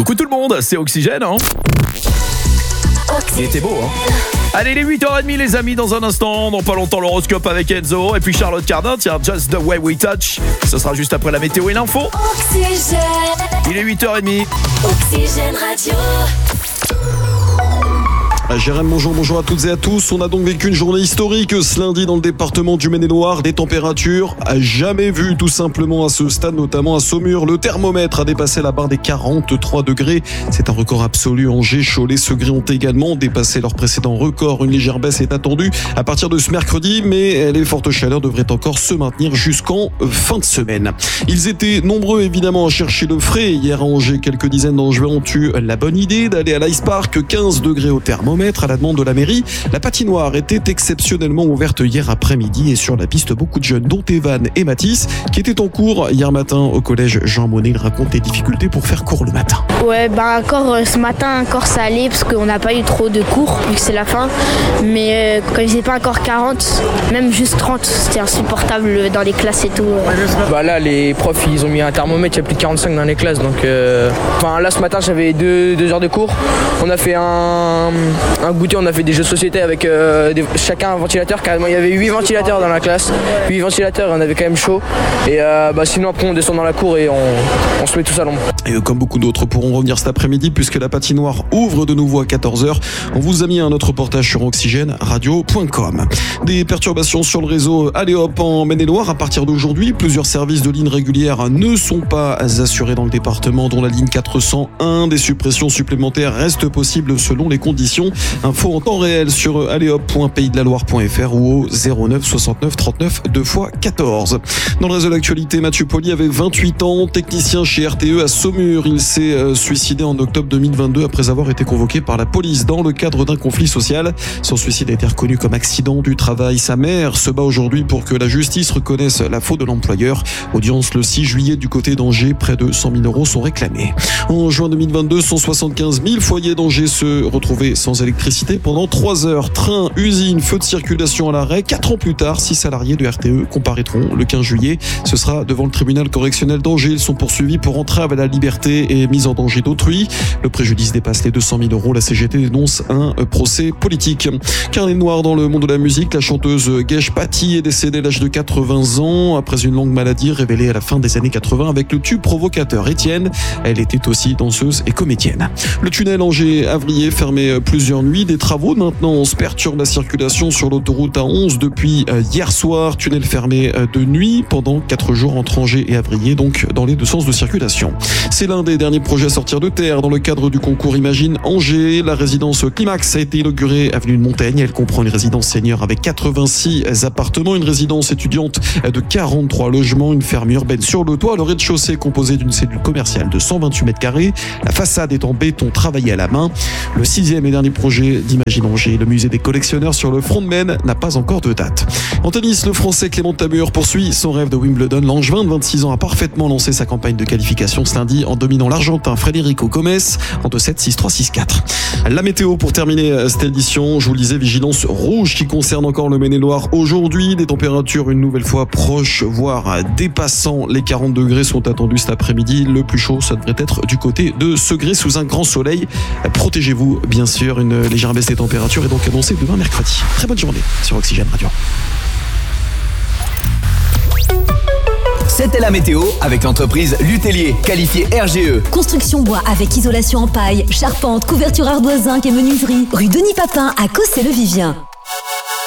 Coucou tout le monde, c'est Oxygène, hein. Il était beau, hein. Allez, les 8h30 les amis, dans un instant, dans pas longtemps l'horoscope avec Enzo et puis Charlotte Cardin, tiens, Just the Way We Touch. Ce sera juste après la météo et l'info. Oxygène. Il est 8h30. Oxygène Radio. Jérém, bonjour à toutes et à tous. On a donc vécu une journée historique ce lundi dans le département du Maine-et-Loire. Des températures jamais vues tout simplement à ce stade, notamment à Saumur. Le thermomètre a dépassé la barre des 43 degrés. C'est un record absolu. Angers, Cholet, Segré ont également dépassé leur précédent record. Une légère baisse est attendue à partir de ce mercredi, mais les fortes chaleurs devraient encore se maintenir jusqu'en fin de semaine. Ils étaient nombreux évidemment à chercher le frais. Hier à Angers, quelques dizaines d'Angevins ont eu la bonne idée d'aller à l'Ice Park. 15 degrés au thermomètre. À la demande de la mairie. La patinoire était exceptionnellement ouverte hier après-midi et sur la piste, beaucoup de jeunes, dont Evan et Mathis, qui étaient en cours hier matin au collège Jean Monnet. Ils racontent les difficultés pour faire cours le matin. Ouais, encore ce matin, encore ça allait parce qu'on n'a pas eu trop de cours vu que c'est la fin. Mais quand ils n'étaient pas encore 40, même juste 30, c'était insupportable dans les classes et tout. Là, les profs, ils ont mis un thermomètre, il y a plus de 45 dans les classes. Donc, là, ce matin, j'avais 2 heures de cours. On a fait un goûter, on a fait des jeux de société avec chacun un ventilateur. Carrément, il y avait 8 ventilateurs dans la classe. 8 ventilateurs, on avait quand même chaud. Et sinon, après, on descend dans la cour et on se met tous à l'ombre. Et comme beaucoup d'autres pourront revenir cet après-midi, puisque la patinoire ouvre de nouveau à 14h. On vous a mis un autre reportage sur oxygèneradio.com. Des perturbations sur le réseau Allez Hop en Maine-et-Loire. À partir d'aujourd'hui, plusieurs services de lignes régulières ne sont pas assurés dans le département, dont la ligne 401. Des suppressions supplémentaires restent possibles selon les conditions. Info en temps réel sur alléhop.paysdelaloire.fr ou au 09 69 39 2x14. Dans le reste de l'actualité, Mathieu Poli avait 28 ans, technicien chez RTE à Saumur. Il s'est suicidé en octobre 2022 après avoir été convoqué par la police dans le cadre d'un conflit social. Son suicide a été reconnu comme accident du travail. Sa mère se bat aujourd'hui pour que la justice reconnaisse la faute de l'employeur. Audience le 6 juillet du côté d'Angers. Près de 100 000 € sont réclamés. En juin 2022, 175 000 foyers d'Angers se retrouvaient sans électricité pendant 3 heures. Train, usine, feu de circulation à l'arrêt. 4 ans plus tard, 6 salariés de RTE comparaîtront le 15 juillet. Ce sera devant le tribunal correctionnel d'Angers. Ils sont poursuivis pour entrave à la liberté et mise en danger d'autrui. Le préjudice dépasse les 200 000 €. La CGT dénonce un procès politique. Carnet noir dans le monde de la musique. La chanteuse Gesh Patti est décédée à l'âge de 80 ans après une longue maladie révélée à la fin des années 80 avec le tube provocateur Étienne. Elle était aussi danseuse et comédienne. Le tunnel Angers-Avrier fermé plusieurs nuits. Des travaux de maintenance perturbent la circulation sur l'autoroute A11 depuis hier soir. Tunnel fermé de nuit pendant 4 jours entre Angers et Avrier, donc dans les deux sens de circulation. C'est l'un des derniers projets à sortir de terre dans le cadre du concours Imagine Angers. La résidence Climax a été inaugurée avenue de Montaigne. Elle comprend une résidence senior avec 86 appartements, une résidence étudiante de 43 logements, une ferme urbaine sur le toit. Le rez-de-chaussée composé d'une cellule commerciale de 128 mètres carrés. La façade est en béton travaillé à la main. Le 6e et dernier projet d'Imagine Angers, le musée des collectionneurs sur le front de Maine, n'a pas encore de date. En tennis, le français Clément Tamur poursuit son rêve de Wimbledon. L'Angevin de 26 ans a parfaitement lancé sa campagne de qualification ce lundi en dominant l'Argentin Federico Gomes en 2-7, 6-3, 6-4. La météo pour terminer cette édition, je vous le disais, vigilance rouge qui concerne encore le Maine-et-Loire aujourd'hui. Des températures une nouvelle fois proches, voire dépassant les 40 degrés sont attendus cet après-midi. Le plus chaud, ça devrait être du côté de Segré sous un grand soleil. Protégez-vous, bien sûr. Une légère baisse des températures est donc annoncée demain mercredi. Très bonne journée sur Oxygène Radio. C'était la météo avec l'entreprise Lutellier, qualifiée RGE. Construction bois avec isolation en paille, charpente, couverture ardoise, zinc et menuiserie. Rue Denis Papin à Cossé-le-Vivien.